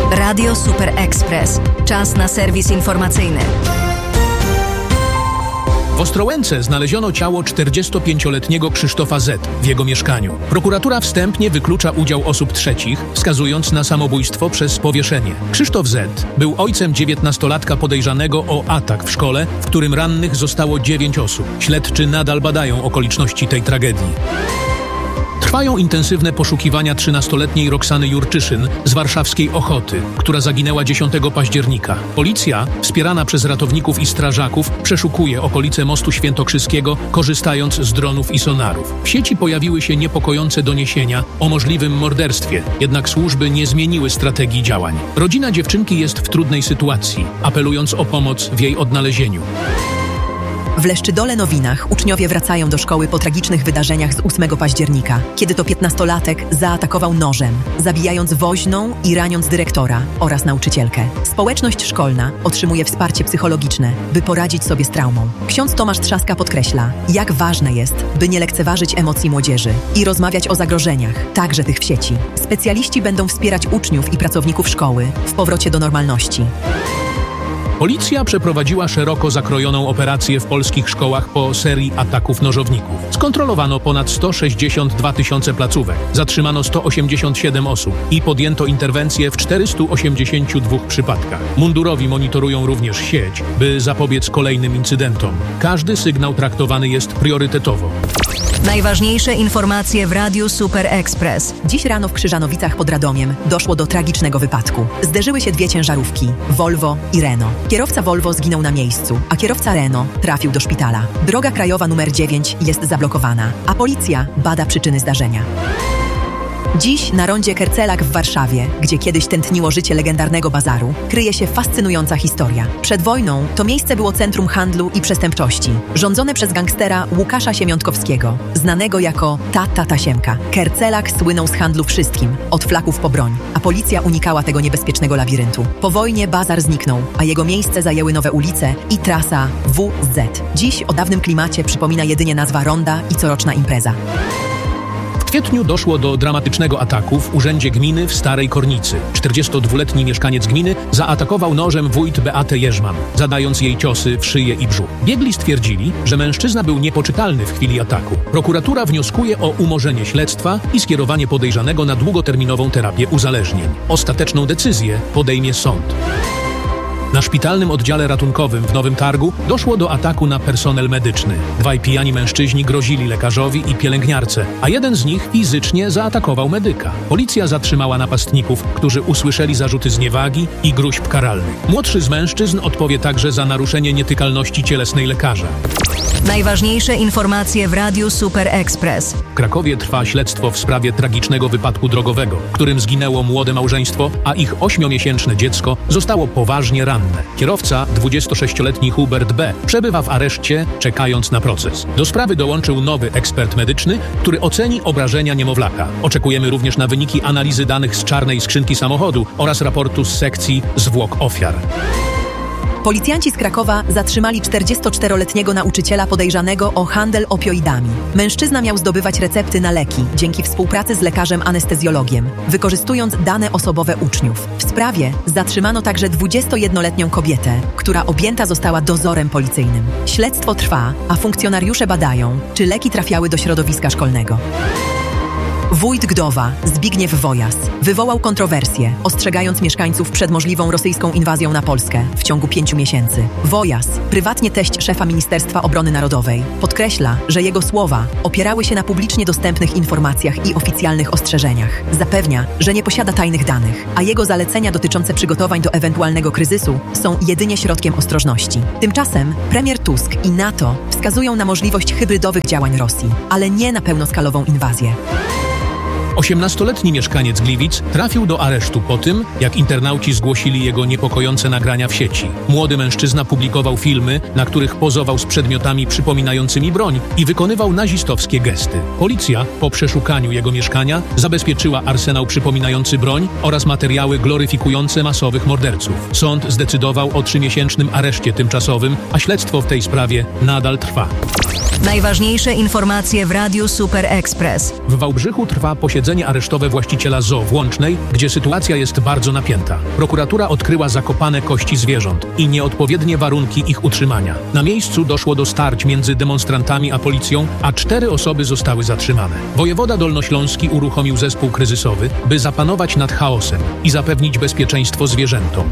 Radio Super Express. Czas na serwis informacyjny. W Ostrołęce znaleziono ciało 45-letniego Krzysztofa Z. w jego mieszkaniu. Prokuratura wstępnie wyklucza udział osób trzecich, wskazując na samobójstwo przez powieszenie. Krzysztof Z. był ojcem 19-latka podejrzanego o atak w szkole, w którym rannych zostało 9 osób. Śledczy nadal badają okoliczności tej tragedii. Trwają intensywne poszukiwania 13-letniej Roxany Jurczyszyn z warszawskiej Ochoty, która zaginęła 10 października. Policja, wspierana przez ratowników i strażaków, przeszukuje okolice Mostu Świętokrzyskiego, korzystając z dronów i sonarów. W sieci pojawiły się niepokojące doniesienia o możliwym morderstwie, jednak służby nie zmieniły strategii działań. Rodzina dziewczynki jest w trudnej sytuacji, apelując o pomoc w jej odnalezieniu. W Leszczydole Nowinach uczniowie wracają do szkoły po tragicznych wydarzeniach z 8 października, kiedy to 15-latek zaatakował nożem, zabijając woźną i raniąc dyrektora oraz nauczycielkę. Społeczność szkolna otrzymuje wsparcie psychologiczne, by poradzić sobie z traumą. Ksiądz Tomasz Trzaska podkreśla, jak ważne jest, by nie lekceważyć emocji młodzieży i rozmawiać o zagrożeniach, także tych w sieci. Specjaliści będą wspierać uczniów i pracowników szkoły w powrocie do normalności. Policja przeprowadziła szeroko zakrojoną operację w polskich szkołach po serii ataków nożowników. Skontrolowano ponad 162 tysiące placówek, zatrzymano 187 osób i podjęto interwencje w 482 przypadkach. Mundurowi monitorują również sieć, by zapobiec kolejnym incydentom. Każdy sygnał traktowany jest priorytetowo. Najważniejsze informacje w Radiu Super Express. Dziś rano w Krzyżanowicach pod Radomiem doszło do tragicznego wypadku. Zderzyły się dwie ciężarówki, Volvo i Renault. Kierowca Volvo zginął na miejscu, a kierowca Renault trafił do szpitala. Droga krajowa nr 9 jest zablokowana, a policja bada przyczyny zdarzenia. Dziś na rondzie Kercelak w Warszawie, gdzie kiedyś tętniło życie legendarnego bazaru, kryje się fascynująca historia. Przed wojną to miejsce było centrum handlu i przestępczości, rządzone przez gangstera Łukasza Siemiątkowskiego, znanego jako Tata Tasiemka. Kercelak słynął z handlu wszystkim, od flaków po broń, a policja unikała tego niebezpiecznego labiryntu. Po wojnie bazar zniknął, a jego miejsce zajęły nowe ulice i trasa WZ. Dziś o dawnym klimacie przypomina jedynie nazwa ronda i coroczna impreza. W kwietniu doszło do dramatycznego ataku w urzędzie gminy w Starej Kornicy. 42-letni mieszkaniec gminy zaatakował nożem wójt Beatę Jerzman, zadając jej ciosy w szyję i brzuch. Biegli stwierdzili, że mężczyzna był niepoczytalny w chwili ataku. Prokuratura wnioskuje o umorzenie śledztwa i skierowanie podejrzanego na długoterminową terapię uzależnień. Ostateczną decyzję podejmie sąd. Na szpitalnym oddziale ratunkowym w Nowym Targu doszło do ataku na personel medyczny. Dwaj pijani mężczyźni grozili lekarzowi i pielęgniarce, a jeden z nich fizycznie zaatakował medyka. Policja zatrzymała napastników, którzy usłyszeli zarzuty zniewagi i gróźb karalnych. Młodszy z mężczyzn odpowie także za naruszenie nietykalności cielesnej lekarza. Najważniejsze informacje w Radiu Super Express. W Krakowie trwa śledztwo w sprawie tragicznego wypadku drogowego, w którym zginęło młode małżeństwo, a ich 8-miesięczne dziecko zostało poważnie ranne. Kierowca, 26-letni Hubert B., przebywa w areszcie, czekając na proces. Do sprawy dołączył nowy ekspert medyczny, który oceni obrażenia niemowlaka. Oczekujemy również na wyniki analizy danych z czarnej skrzynki samochodu oraz raportu z sekcji zwłok ofiar. Policjanci z Krakowa zatrzymali 44-letniego nauczyciela podejrzanego o handel opioidami. Mężczyzna miał zdobywać recepty na leki dzięki współpracy z lekarzem anestezjologiem, wykorzystując dane osobowe uczniów. W sprawie zatrzymano także 21-letnią kobietę, która objęta została dozorem policyjnym. Śledztwo trwa, a funkcjonariusze badają, czy leki trafiały do środowiska szkolnego. Wójt Gdowa, Zbigniew Wojas, wywołał kontrowersje, ostrzegając mieszkańców przed możliwą rosyjską inwazją na Polskę w ciągu 5 miesięcy. Wojas, prywatnie teść szefa Ministerstwa Obrony Narodowej, podkreśla, że jego słowa opierały się na publicznie dostępnych informacjach i oficjalnych ostrzeżeniach. Zapewnia, że nie posiada tajnych danych, a jego zalecenia dotyczące przygotowań do ewentualnego kryzysu są jedynie środkiem ostrożności. Tymczasem premier Tusk i NATO wskazują na możliwość hybrydowych działań Rosji, ale nie na pełnoskalową inwazję. 18-letni mieszkaniec Gliwic trafił do aresztu po tym, jak internauci zgłosili jego niepokojące nagrania w sieci. Młody mężczyzna publikował filmy, na których pozował z przedmiotami przypominającymi broń i wykonywał nazistowskie gesty. Policja po przeszukaniu jego mieszkania zabezpieczyła arsenał przypominający broń oraz materiały gloryfikujące masowych morderców. Sąd zdecydował o 3-miesięcznym areszcie tymczasowym, a śledztwo w tej sprawie nadal trwa. Najważniejsze informacje w Radiu Super Express. W Wałbrzychu trwa posiedzenie przeprowadzenie aresztowe właściciela zoo w Łącznej, gdzie sytuacja jest bardzo napięta. Prokuratura odkryła zakopane kości zwierząt i nieodpowiednie warunki ich utrzymania. Na miejscu doszło do starć między demonstrantami a policją, a 4 osoby zostały zatrzymane. Wojewoda dolnośląski uruchomił zespół kryzysowy, by zapanować nad chaosem i zapewnić bezpieczeństwo zwierzętom.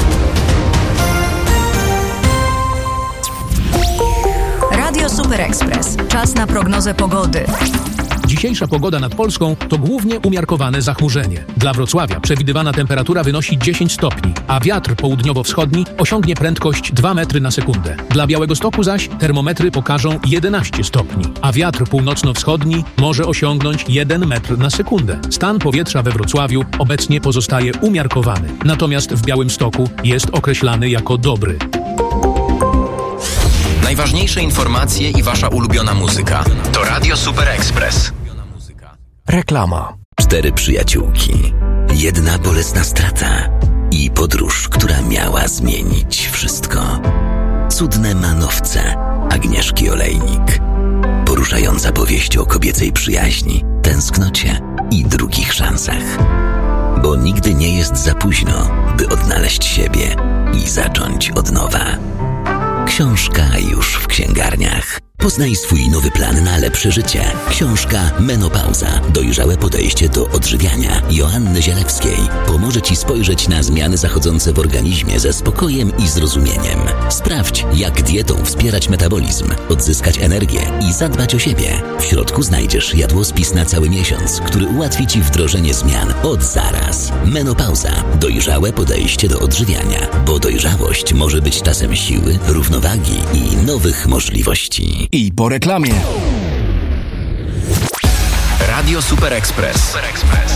Radio Super Express. Czas na prognozę pogody. Dzisiejsza pogoda nad Polską to głównie umiarkowane zachmurzenie. Dla Wrocławia przewidywana temperatura wynosi 10 stopni, a wiatr południowo-wschodni osiągnie prędkość 2 metry na sekundę. Dla Białegostoku zaś termometry pokażą 11 stopni, a wiatr północno-wschodni może osiągnąć 1 metr na sekundę. Stan powietrza we Wrocławiu obecnie pozostaje umiarkowany, natomiast w Białymstoku jest określany jako dobry. Najważniejsze informacje i wasza ulubiona muzyka to Radio Super Express. Reklama. 4 przyjaciółki, 1 bolesna strata i podróż, która miała zmienić wszystko. Cudne manowce Agnieszki Olejnik. Poruszająca powieść o kobiecej przyjaźni, tęsknocie i drugich szansach. Bo nigdy nie jest za późno, by odnaleźć siebie i zacząć od nowa. Książka już w księgarniach. Poznaj swój nowy plan na lepsze życie. Książka Menopauza. Dojrzałe podejście do odżywiania Joanny Zielewskiej pomoże Ci spojrzeć na zmiany zachodzące w organizmie ze spokojem i zrozumieniem. Sprawdź, jak dietą wspierać metabolizm, odzyskać energię i zadbać o siebie. W środku znajdziesz jadłospis na cały miesiąc, który ułatwi Ci wdrożenie zmian od zaraz. Menopauza. Dojrzałe podejście do odżywiania, bo dojrzałość może być czasem siły, równowagi i nowych możliwości. I po reklamie. Radio Super Express.